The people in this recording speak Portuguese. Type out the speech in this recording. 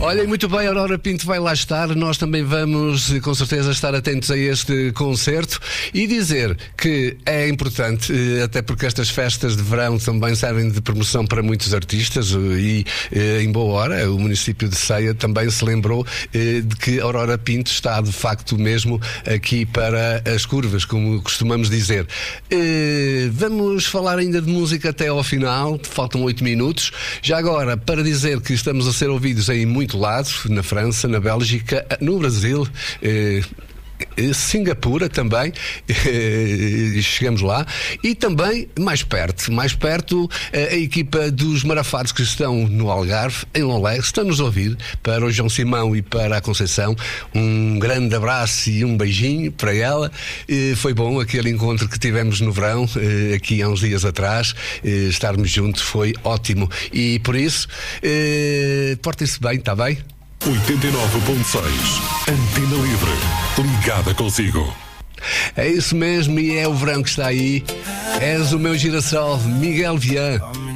Olhem, muito bem, a Aurora Pinto vai lá estar. Nós também vamos, com certeza, estar atentos a este concerto e dizer que é importante, até porque estas festas de verão também servem de promoção para muitos artistas e, em boa hora, o município de Ceia também se lembrou de que a Aurora Pinto está, de facto, mesmo aqui para as curvas, como costumamos dizer. Vamos falar ainda de música até ao final, faltam 8 minutos. Já agora, para dizer que estamos a ser ouvidos em muito lado, na França, na Bélgica, no Brasil, Singapura também, chegamos lá, e também mais perto a equipa dos Marafados que estão no Algarve, em Lolé, estão-nos a ouvir. Para o João Simão e para a Conceição, um grande abraço e um beijinho para ela. Foi bom aquele encontro que tivemos no verão, aqui há uns dias atrás, estarmos juntos foi ótimo, e por isso portem-se bem, está bem? 89.6 Antena Livre, ligada consigo. É isso mesmo, e é o verão que está aí. És o meu girassol, Miguel Vian.